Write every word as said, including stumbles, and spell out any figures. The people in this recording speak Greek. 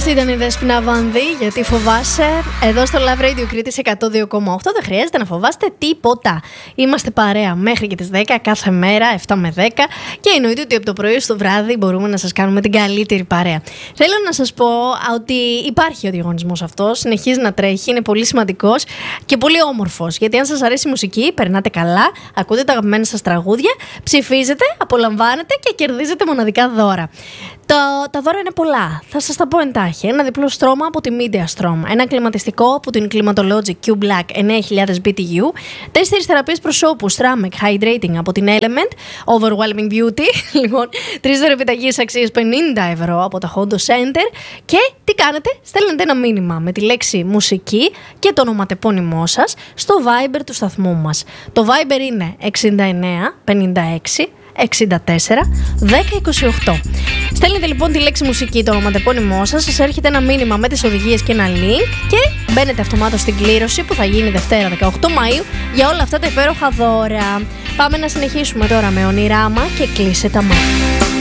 Αυτή ήταν η Δέσποινα Βανδύ, γιατί φοβάσαι. Εδώ στο Love Radio Κρήτης εκατό δύο κόμμα οκτώ δεν χρειάζεται να φοβάστε τίποτα. Είμαστε παρέα μέχρι και τις δέκα κάθε μέρα, επτά με δέκα. Και εννοείται ότι από το πρωί στο βράδυ μπορούμε να σας κάνουμε την καλύτερη παρέα. Θέλω να σας πω ότι υπάρχει ο διαγωνισμός αυτός, συνεχίζει να τρέχει, είναι πολύ σημαντικός και πολύ όμορφος. Γιατί αν σας αρέσει η μουσική, περνάτε καλά, ακούτε τα αγαπημένα σας τραγούδια, ψηφίζετε, απολαμβάνετε και κερδίζετε μοναδικά δώρα. Το, τα δώρα είναι πολλά. Θα σας τα πω εντάχει. Ένα διπλό στρώμα από τη Media Strom. Ένα κλιματιστικό από την Climatologic Q Black εννέα χιλιάδες μπι τι γιου. Τέσσερις θεραπείες προσώπου Stramic Hydrating από την Element. Overwhelming Beauty. Λοιπόν, τρεις δωρεπιταγές αξίες πενήντα ευρώ από τα Hondo Center. Και τι κάνετε? Στέλνετε ένα μήνυμα με τη λέξη μουσική και το ονοματεπώνυμό σας στο Viber του σταθμού μας. Το Viber είναι εξήντα εννέα πενήντα έξι εξήντα τέσσερα δέκα είκοσι οκτώ. Στέλνετε λοιπόν τη λέξη μουσική, το ονοματεπώνυμό σας, σας έρχεται ένα μήνυμα με τις οδηγίες και ένα link και μπαίνετε αυτομάτως στην κλήρωση που θα γίνει Δευτέρα δεκαοκτώ Μαΐου για όλα αυτά τα υπέροχα δώρα. Πάμε να συνεχίσουμε τώρα με Ονειράμα και Κλείσε τα μάτια.